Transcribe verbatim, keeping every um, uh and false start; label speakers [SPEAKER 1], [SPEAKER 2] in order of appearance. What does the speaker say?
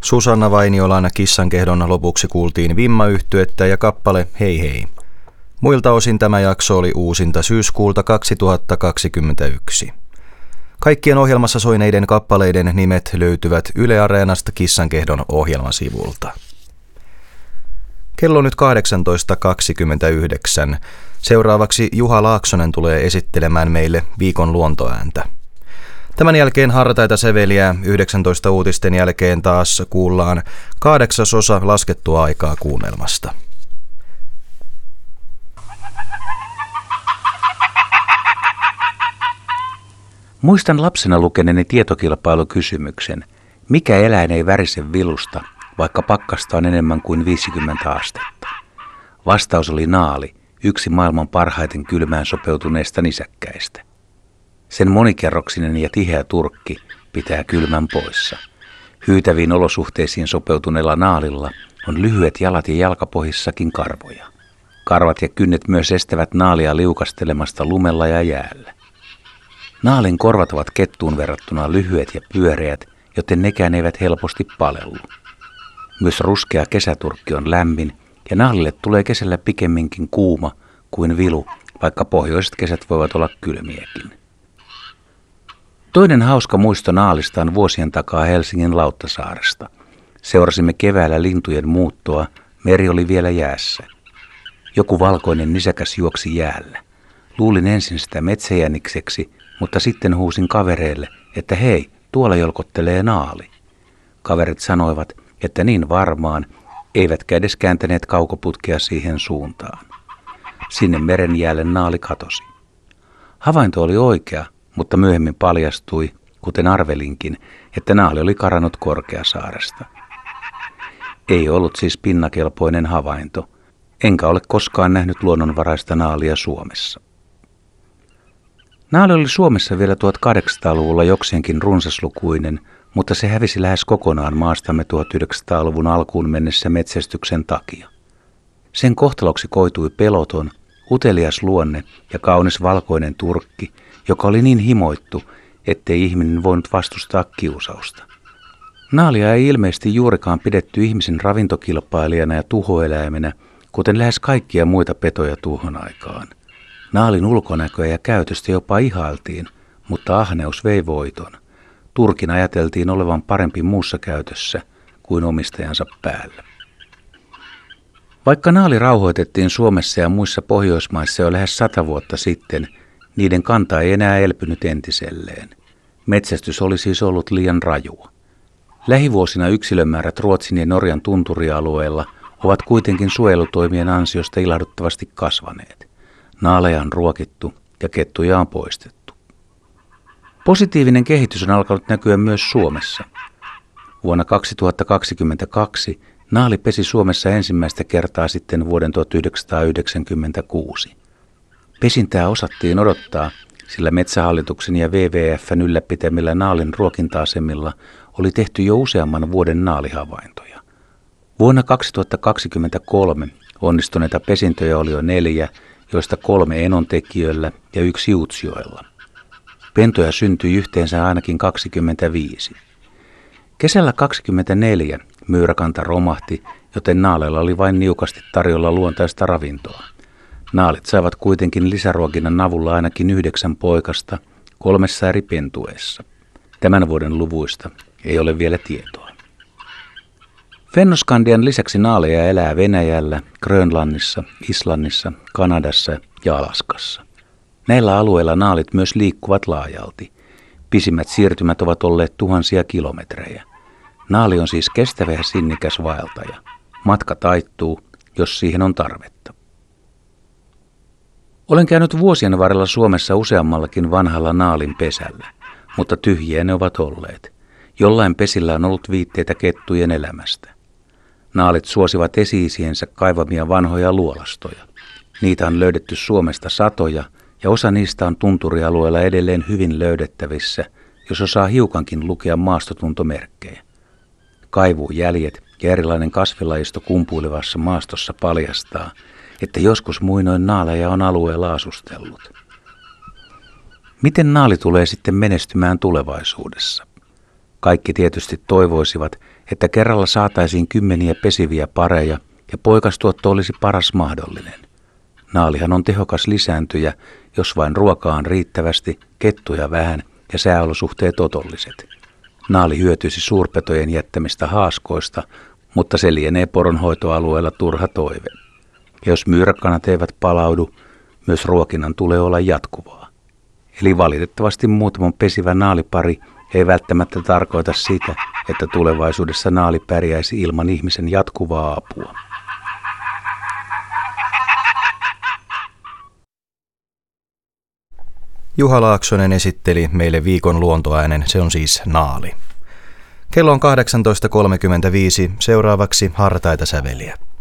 [SPEAKER 1] Susanna Vainiolan Kissankehdon lopuksi kuultiin Vimma-yhtyettä ja kappale Hei hei. Muilta osin tämä jakso oli uusinta syyskuulta kaksituhattakaksikymmentäyksi. Kaikkien ohjelmassa soineiden kappaleiden nimet löytyvät Yle Areenasta Kissankehdon ohjelmasivulta. Kello on nyt kahdeksantoista kaksikymmentäyhdeksän. Seuraavaksi Juha Laaksonen tulee esittelemään meille viikon luontoääntä. Tämän jälkeen hartaita säveliä yhdeksäntoista uutisten jälkeen taas kuullaan kahdeksasosa laskettua aikaa kuunnelmasta.
[SPEAKER 2] Muistan lapsena lukeneeni tietokilpailukysymyksen, mikä eläin ei värise vilusta, vaikka pakkasta on enemmän kuin viisikymmentä astetta. Vastaus oli naali, yksi maailman parhaiten kylmään sopeutuneista nisäkkäistä. Sen monikerroksinen ja tiheä turkki pitää kylmän poissa. Hyytäviin olosuhteisiin sopeutuneella naalilla on lyhyet jalat ja jalkapohjissakin karvoja. Karvat ja kynnet myös estävät naalia liukastelemasta lumella ja jäällä. Naalin korvat ovat kettuun verrattuna lyhyet ja pyöreät, joten nekään eivät helposti palellu. Myös ruskea kesäturkki on lämmin ja naalille tulee kesällä pikemminkin kuuma kuin vilu, vaikka pohjoiset kesät voivat olla kylmiäkin. Toinen hauska muisto naalista on vuosien takaa Helsingin Lauttasaaresta. Seurasimme keväällä lintujen muuttoa, meri oli vielä jäässä. Joku valkoinen nisäkäs juoksi jäällä. Luulin ensin sitä metsäjänikseksi, mutta sitten huusin kavereille, että hei, tuolla jolkottelee naali. Kaverit sanoivat, että niin varmaan, eivätkä edes kääntäneet kaukoputkea siihen suuntaan. Sinne meren jäälle naali katosi. Havainto oli oikea, mutta myöhemmin paljastui, kuten arvelinkin, että naali oli karannut Korkeasaaresta. Ei ollut siis pinnakelpoinen havainto, enkä ole koskaan nähnyt luonnonvaraista naalia Suomessa. Naali oli Suomessa vielä tuhatkahdeksansataaluvulla jokseenkin runsaslukuinen, mutta se hävisi lähes kokonaan maastamme tuhatyhdeksänsataaluvun alkuun mennessä metsästyksen takia. Sen kohtaloksi koitui peloton, utelias luonne ja kaunis valkoinen turkki, joka oli niin himoittu, ettei ihminen voinut vastustaa kiusausta. Naalia ei ilmeisesti juurikaan pidetty ihmisen ravintokilpailijana ja tuhoeläimenä, kuten lähes kaikkia muita petoja tuohon aikaan. Naalin ulkonäköä ja käytöstä jopa ihailtiin, mutta ahneus vei voiton. Turkin ajateltiin olevan parempi muussa käytössä kuin omistajansa päällä. Vaikka naali rauhoitettiin Suomessa ja muissa Pohjoismaissa jo lähes sata vuotta sitten, niiden kanta ei enää elpynyt entiselleen. Metsästys oli siis ollut liian rajua. Lähivuosina yksilömäärät Ruotsin ja Norjan tunturialueella ovat kuitenkin suojelutoimien ansiosta ilahduttavasti kasvaneet. Naaleja on ruokittu ja kettuja on poistettu. Positiivinen kehitys on alkanut näkyä myös Suomessa. Vuonna kaksituhattakaksikymmentäkaksi naali pesi Suomessa ensimmäistä kertaa sitten vuoden tuhatyhdeksänsataayhdeksänkymmentäkuusi. Pesintää osattiin odottaa, sillä Metsähallituksen ja W W F:n ylläpitämillä naalin ruokinta-asemilla oli tehty jo useamman vuoden naalihavaintoja. Vuonna kaksituhattakaksikymmentäkolme onnistuneita pesintöjä oli jo neljä, joista kolme enontekijöllä ja yksi Utsjoella. Pentoja syntyi yhteensä ainakin kaksikymmentäviisi. Kesällä kaksikymmentäneljä myyräkanta romahti, joten naaleilla oli vain niukasti tarjolla luontaista ravintoa. Naalit saivat kuitenkin lisäruokinnan avulla ainakin yhdeksän poikasta kolmessa eri pentueessa. Tämän vuoden luvuista ei ole vielä tietoa. Fennoskandian lisäksi naaleja elää Venäjällä, Grönlannissa, Islannissa, Kanadassa ja Alaskassa. Näillä alueilla naalit myös liikkuvat laajalti. Pisimmät siirtymät ovat olleet tuhansia kilometrejä. Naali on siis kestävä ja sinnikäs vaeltaja. Matka taittuu, jos siihen on tarvetta. Olen käynyt vuosien varrella Suomessa useammallakin vanhalla naalin pesällä, mutta tyhjiä ne ovat olleet. Jollain pesillä on ollut viitteitä kettujen elämästä. Naalit suosivat esi-isiensä kaivamia vanhoja luolastoja. Niitä on löydetty Suomesta satoja ja osa niistä on tunturialueella edelleen hyvin löydettävissä, jos osaa hiukankin lukea maastotuntomerkkejä. Kaivuujäljet ja erilainen kasvilajisto kumpuilevassa maastossa paljastaa, että joskus muinoin naaleja on alueella asustellut. Miten naali tulee sitten menestymään tulevaisuudessa? Kaikki tietysti toivoisivat, että kerralla saataisiin kymmeniä pesiviä pareja ja poikastuotto olisi paras mahdollinen. Naalihan on tehokas lisääntyjä, jos vain ruokaa on riittävästi, kettuja vähän ja sääolosuhteet otolliset. Naali hyötyisi suurpetojen jättämistä haaskoista, mutta se lienee poronhoitoalueella turha toive. Ja jos myyräkanat eivät palaudu, myös ruokinnan tulee olla jatkuvaa. Eli valitettavasti muutaman pesivä naalipari ei välttämättä tarkoita sitä, että tulevaisuudessa naali pärjäisi ilman ihmisen jatkuvaa apua.
[SPEAKER 1] Juha Laaksonen esitteli meille viikon luontoäänen, se on siis naali. Kello on kahdeksantoista kolmekymmentäviisi, seuraavaksi hartaita säveliä.